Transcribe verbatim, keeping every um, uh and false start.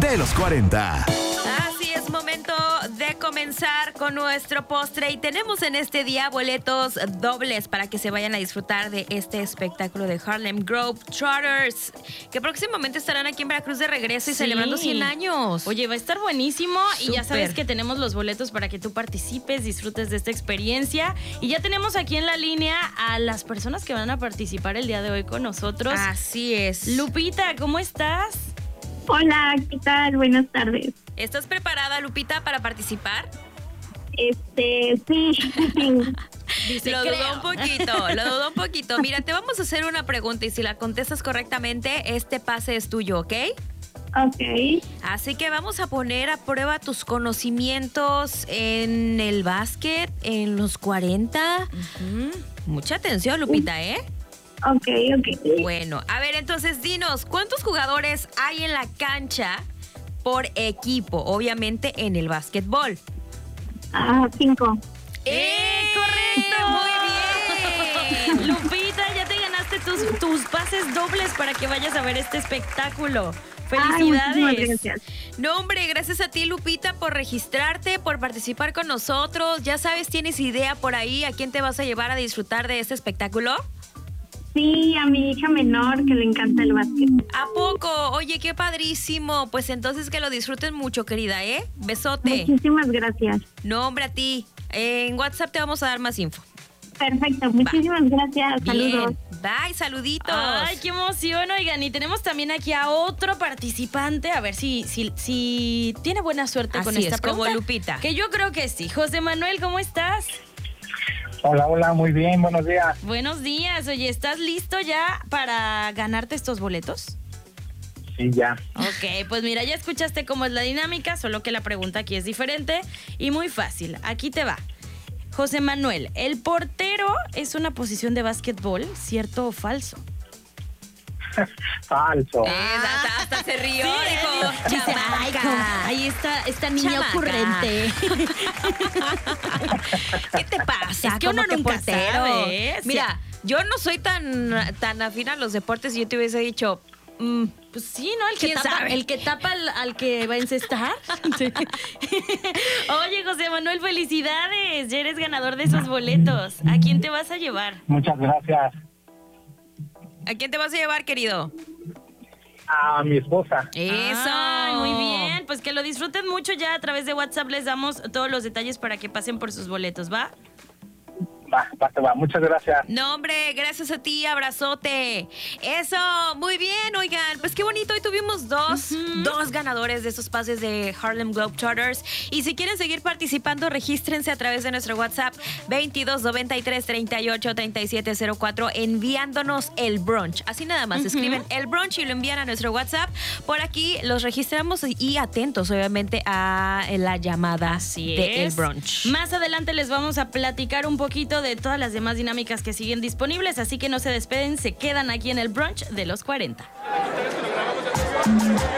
de los cuarenta. Así es, momento de comenzar con nuestro postre y tenemos en este día boletos dobles para que se vayan a disfrutar de este espectáculo de Harlem Globetrotters, que próximamente estarán aquí en Veracruz de regreso y Sí. celebrando cien años. Oye, va a estar buenísimo. Súper. Y ya sabes que tenemos los boletos para que tú participes, disfrutes de esta experiencia. Y ya tenemos aquí en la línea a las personas que van a participar el día de hoy con nosotros. Así es. Lupita, ¿cómo estás? Hola, ¿qué tal? Buenas tardes. ¿Estás preparada, Lupita, para participar? Este, sí. Dice, Lo creo. dudó un poquito, lo dudó un poquito. Mira, te vamos a hacer una pregunta y si la contestas correctamente, este pase es tuyo, ¿ok? Ok. Así que vamos a poner a prueba tus conocimientos en el básquet, en los cuarenta. Ujú. Mucha atención, Lupita, ¿eh? Ok, ok. Bueno, a ver, entonces dinos, ¿cuántos jugadores hay en la cancha por equipo? Obviamente en el básquetbol. Ah, cinco. ¡Eh, correcto! ¡Muy bien! Lupita, ya te ganaste tus, tus pases dobles para que vayas a ver este espectáculo. Ay, ¡Felicidades! muchísimas gracias. No, hombre, gracias a ti, Lupita, por registrarte, por participar con nosotros. Ya sabes, ¿tienes idea por ahí a quién te vas a llevar a disfrutar de este espectáculo? Sí, a mi hija menor que le encanta el básquet. ¿A poco? Oye, qué padrísimo. Pues entonces que lo disfruten mucho, querida, ¿eh? Besote. Muchísimas gracias. No, hombre, a ti. En WhatsApp te vamos a dar más info. Perfecto, muchísimas gracias. Saludos. Bien. Bye, saluditos. Ay, qué emoción, oigan. Y tenemos también aquí a otro participante. A ver si, si, si tiene buena suerte con Así esta es, como pregunta. Lupita. Que yo creo que sí. José Manuel, ¿cómo estás? Hola, hola, muy bien, buenos días. Buenos días. Oye, ¿estás listo ya para ganarte estos boletos? Sí, ya. Ok, pues mira, ya escuchaste cómo es la dinámica, solo que la pregunta aquí es diferente y muy fácil. Aquí te va. José Manuel, ¿el portero es una posición de básquetbol, cierto o falso? Falso. Eh, hasta, hasta se rió, dijo. Dice, ay, "Chamaca". cómo- ahí está esta niña Chamaca. ocurrente. ¿Qué te pasa? Es que ¿Cómo uno nunca portero? sabe, ¿eh? Mira, yo no soy tan, tan afín a los deportes y yo te hubiese dicho... mm, Pues sí, ¿no? El que ¿Quién tapa, sabe? el que tapa al, al que va a encestar. Sí. Oye, José Manuel, felicidades. Ya eres ganador de esos boletos. ¿A quién te vas a llevar? Muchas gracias. ¿A quién te vas a llevar, querido? A mi esposa. Eso. Ay, muy bien. Pues que lo disfruten mucho. Ya a través de WhatsApp les damos todos los detalles para que pasen por sus boletos, ¿va? Va, va, va. Muchas gracias. No, hombre, gracias a ti, abrazote. Eso, muy bien, oigan, pues qué bonito, hoy tuvimos dos, Ujú. dos ganadores de esos pases de Harlem Globetrotters. Y si quieren seguir participando, regístrense a través de nuestro WhatsApp veintidós noventa y tres treinta y ocho treinta y siete cero cuatro enviándonos el brunch. Así nada más, Ujú. escriben el brunch y lo envían a nuestro WhatsApp. Por aquí los registramos y atentos, obviamente, a la llamada Así de el es. brunch. Más adelante les vamos a platicar un poquito de todas las demás dinámicas que siguen disponibles, así que no se despeden, se quedan aquí en el brunch de los cuarenta.